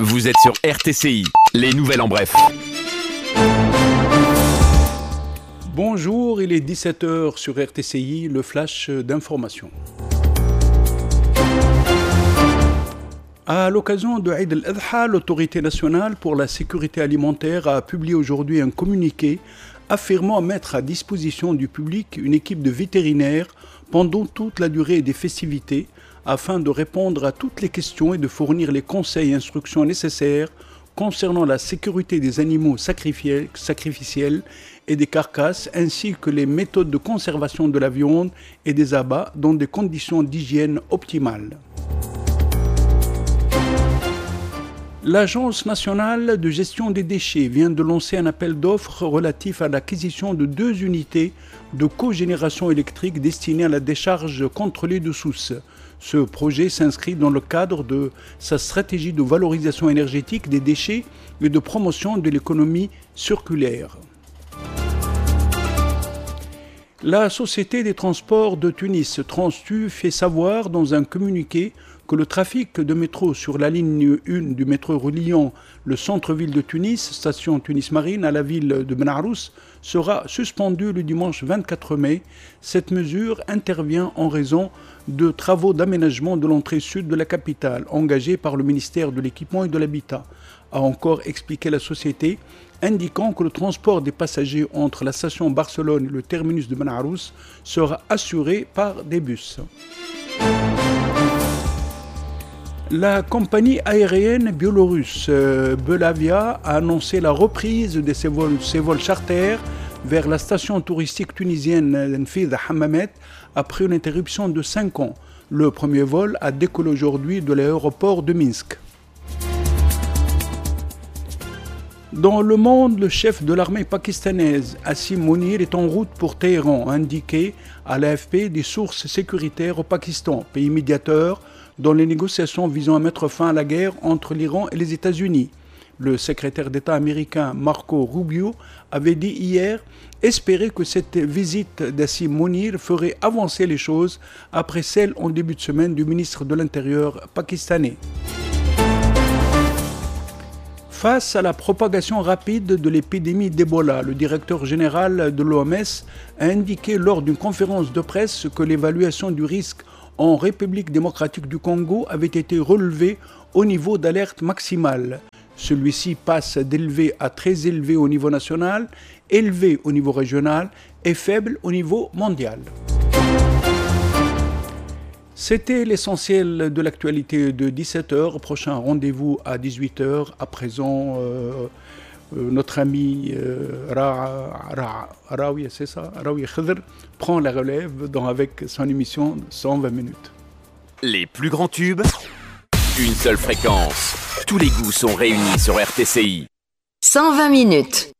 Vous êtes sur RTCI, les nouvelles en bref. Bonjour, il est 17h sur RTCI, le flash d'information. À l'occasion de Eid al-Adha, l'Autorité nationale pour la sécurité alimentaire a publié aujourd'hui un communiqué affirmant mettre à disposition du public une équipe de vétérinaires pendant toute la durée des festivités afin de répondre à toutes les questions et de fournir les conseils et instructions nécessaires concernant la sécurité des animaux sacrificiels et des carcasses, ainsi que les méthodes de conservation de la viande et des abats dans des conditions d'hygiène optimales. L'Agence nationale de gestion des déchets vient de lancer un appel d'offres relatif à l'acquisition de 2 unités de cogénération électrique destinées à la décharge contrôlée de sources. Ce projet s'inscrit dans le cadre de sa stratégie de valorisation énergétique des déchets et de promotion de l'économie circulaire. La Société des transports de Tunis, Transtu, fait savoir dans un communiqué que le trafic de métro sur la ligne 1 du métro reliant le centre-ville de Tunis, station Tunis Marine, à la ville de Benarous, sera suspendu le dimanche 24 mai. Cette mesure intervient en raison de travaux d'aménagement de l'entrée sud de la capitale, engagés par le ministère de l'Équipement et de l'Habitat, a encore expliqué la société, indiquant que le transport des passagers entre la station Barcelone et le terminus de Benarous sera assuré par des bus. La compagnie aérienne biélorusse Belavia a annoncé la reprise de ses vols charters vers la station touristique tunisienne Nfida Hammamet après une interruption de 5 ans. Le premier vol a décollé aujourd'hui de l'aéroport de Minsk. Dans le monde, le chef de l'armée pakistanaise, Asim Munir, est en route pour Téhéran, indiqué à l'AFP des sources sécuritaires au Pakistan, pays médiateur dans les négociations visant à mettre fin à la guerre entre l'Iran et les États-Unis. Le secrétaire d'État américain Marco Rubio avait dit hier espérer que cette visite d'Asim Munir ferait avancer les choses après celle en début de semaine du ministre de l'Intérieur pakistanais. Face à la propagation rapide de l'épidémie d'Ebola, le directeur général de l'OMS a indiqué lors d'une conférence de presse que l'évaluation du risque en République démocratique du Congo avait été relevée au niveau d'alerte maximale. Celui-ci passe d'élevé à très élevé au niveau national, élevé au niveau régional et faible au niveau mondial. C'était l'essentiel de l'actualité de 17h. Prochain rendez-vous à 18h. À présent, notre ami Raoui Khedr prend la relève avec son émission 120 minutes. Les plus grands tubes, une seule fréquence. Tous les goûts sont réunis sur RTCI. 120 minutes.